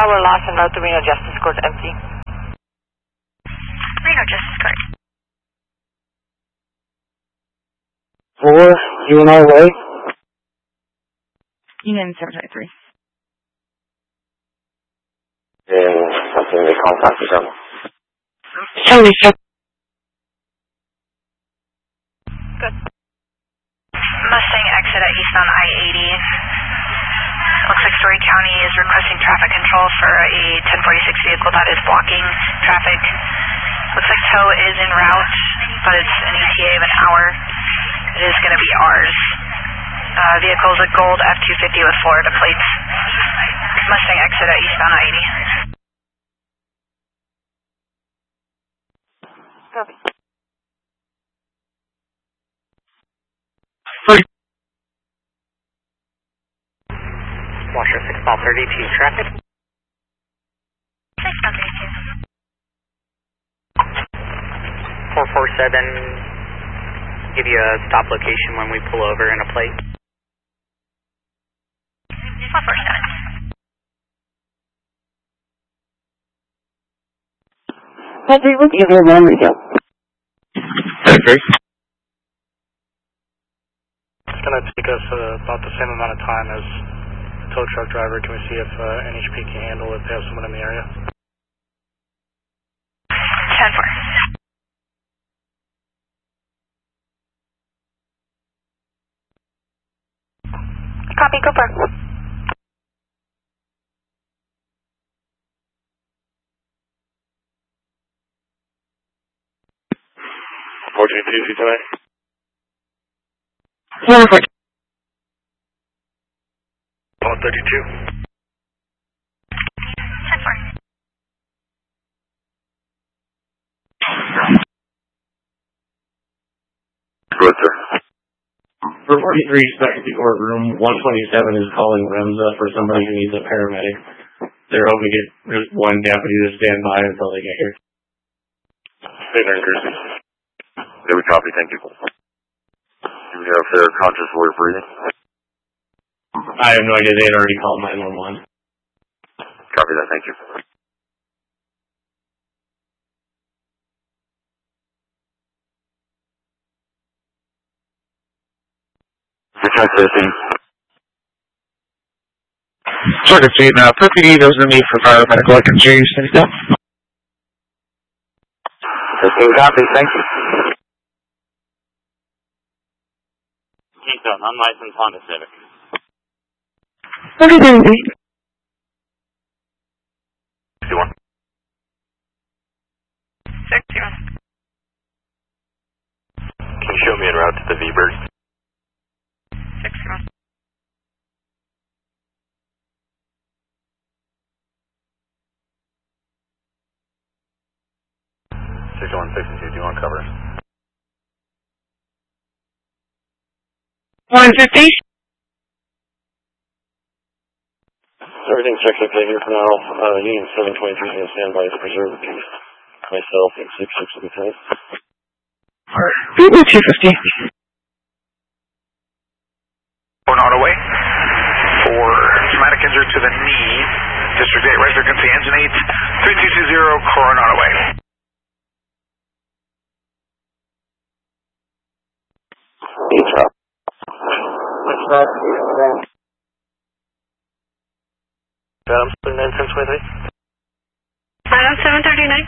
Tower lost en route to Reno Justice Court empty. Reno Justice Court. 4, you on our way? Union 723. And something they contact them. 77. Good. Mustang exit at east on I-80. Looks like Story County is requesting traffic control for a 1046 vehicle that is blocking traffic. Looks like tow is en route, but it's an ETA of an hour. It is going to be ours. Vehicle is a gold F-250 with Florida plates. Mustang exit at east on I-80. Copy. Washer 6 mile 32 traffic. 6 mile 32. 447, give you a stop location when we pull over in a plate. 447. Patrick, what do you hear when we go? Okay. It's going to take us about the same amount of time as the tow truck driver. Can we see if NHP can handle if they have someone in the area? 10-4. Copy, Cooper. Reporting TC tonight. 1-4. 32. 10-4. Good, sir. For 43 Specialty Courtroom, 127 is calling Remza for somebody who needs a paramedic. They're hoping to get one deputy to stand by until they get here. Stay there, Chrissy. Okay, we copy, thank you. Do we have their conscious way of breathing? I have no idea, they had already called 911. Copy that, thank you. Check 15. Circuit seat now. PPD, there's no need for paramedical. I can change things down. 15 copy, thank you. Keystone, unlicensed Honda Civic. Okay, 61. Can you show me en route to the V-Bird? 61. Do you want cover? 150. Everything's checked okay here for now. Union 723 is going to stand by to preserve the peace. Myself and 66 will be tight. Alright, 250. Coronado Way. For traumatic injury to the knee. District 8, right frequency, engine 8, 3220 Coronado Way. E-Trap. What's that? Adam 739 Adam 739.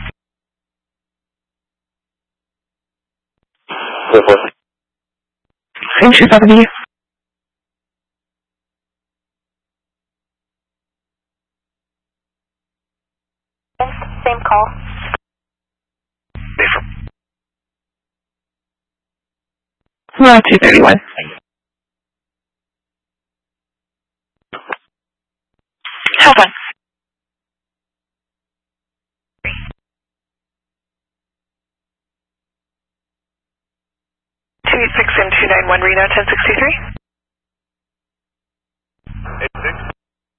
Go for it. Same 270. Same call. 231. Hold on. 286 and 291 Reno 1063. 86.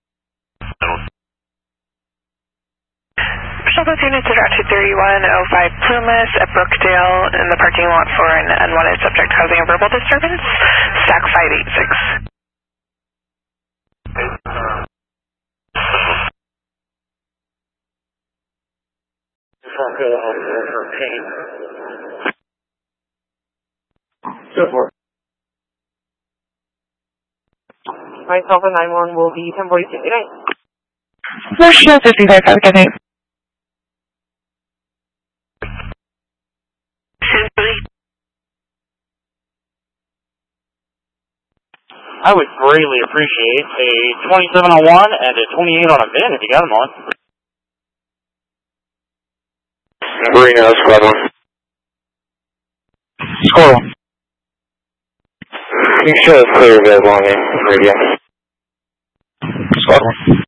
Both units are at 23105 Plumas at Brookdale in the parking lot for an unwanted subject causing a verbal disturbance. Stack 586. Go for it. My Alpha 91 will be 104069. Marshall 55, have a good night. I would greatly appreciate a 27 on one and a 28 on a VIN if you got them on. Reno, squad 1. Squad 1. You can show us clear guys long in radio. Squad 1.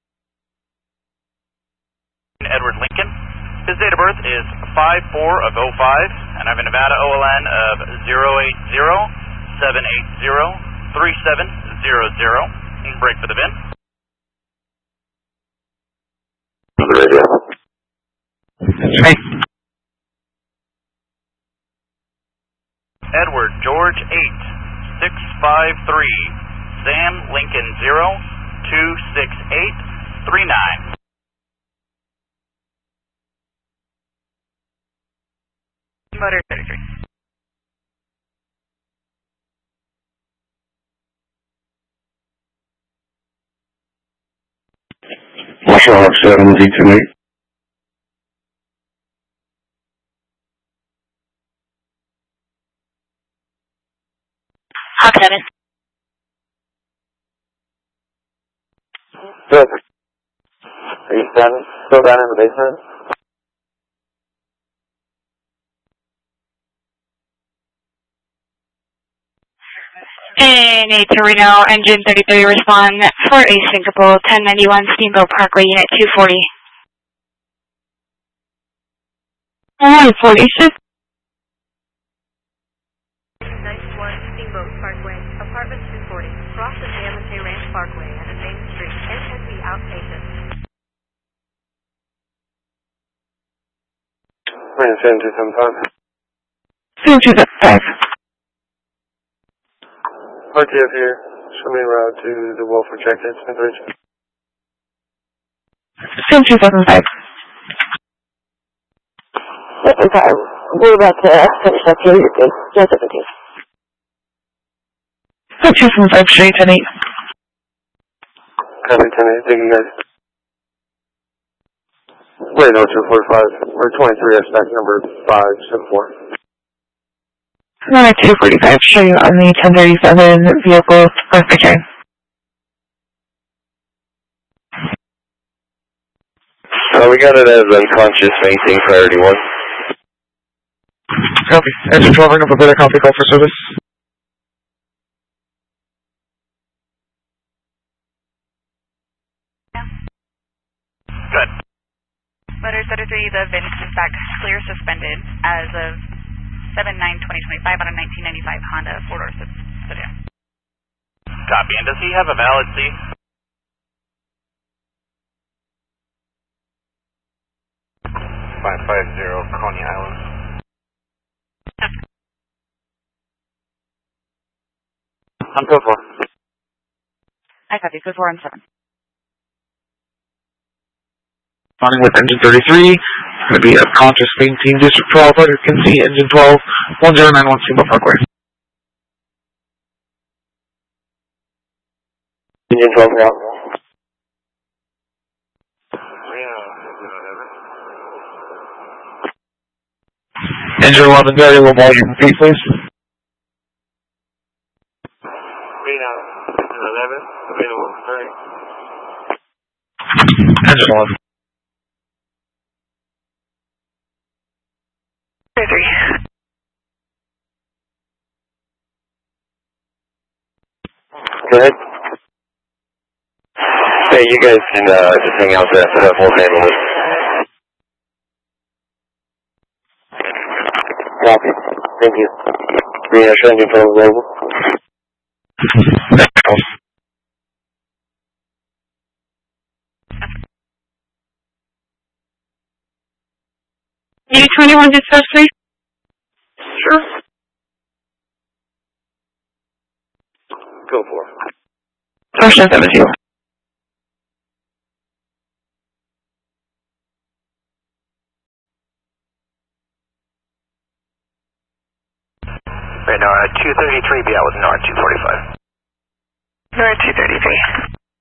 Edward Lincoln. His date of birth is 5/4 of 05, and I have a Nevada OLN of 080-780-3700. You can break for the VIN. On the radio. Hey. Edward George 8, 653, Sam Lincoln 026839. Motor 33. Marshall 7, Z28. Hawk 7. Good. Are you still down in the basement? NA to Reno, engine 33, respond for a syncopal 1091 Steamboat Parkway, unit 240. 146. 91 Steamboat Parkway, apartment 240, cross the Diamante Ranch Parkway and a main street, NSC outpatient. Minus 7275. 275. RTF here. Show me a route to the Wolf Rejected, Smith Ridge. 275. 75. We're about to finish up here. You're good. Just 17. 275, straight 10-8. Copy 10-8, thank you guys. Wait, no, 245. Or 23, aspect number 574. 245, show you on the 1037 vehicle for return. We got it as unconscious, maintaining priority 1. Copy. Engine 12, ring up a better copy, call for service. Good. Motor 33, the VIN is back clear suspended as of 7/9/2025 on a 1995 Honda 4-door sedan. Copy. And does he have a valid C? Coney Island. I'm good for. I copy, code 4 on 7. Running with engine 33, it's going to be a conscious maintain District 12, you can see engine 12, 1091 Steamboat Parkway. Engine 12 out. Engine 11, variable volume, repeat please. Reno, engine 11, available, sorry. Engine 11. 33. Go ahead. Hey, you guys can just hang out there for that whole handle it. Copy. Thank you. Reno, engine 12 available. Unit 21 dispatch, please. Sure. Go for it. First and 70. Nora 233, be out with Nora 245. Nora 233.